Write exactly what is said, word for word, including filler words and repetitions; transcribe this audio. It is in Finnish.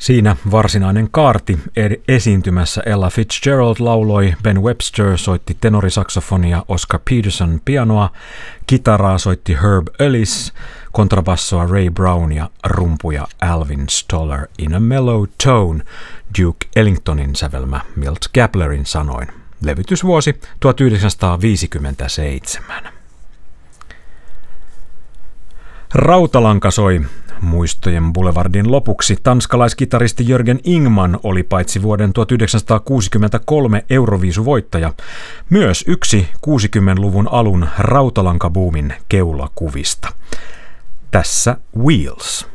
Siinä varsinainen kaarti esiintymässä Ella Fitzgerald lauloi, Ben Webster soitti tenorisaksofonia, Oscar Peterson pianoa, kitaraa soitti Herb Ellis, kontrabassoa Ray Brown ja rumpuja Alvin Stoller in a mellow tone, Duke Ellingtonin sävelmä Milt Gablerin sanoin. Levytysvuosi tuhatyhdeksänsataaviisikymmentäseitsemän. Rautalanka soi. Muistojen Boulevardin lopuksi tanskalaiskitaristi Jörgen Ingman oli paitsi vuoden tuhatyhdeksänsataakuusikymmentäkolme Euroviisuvoittaja, myös yksi kuusikymmentäluvun alun rautalankabuumin keulakuvista. Tässä Wheels.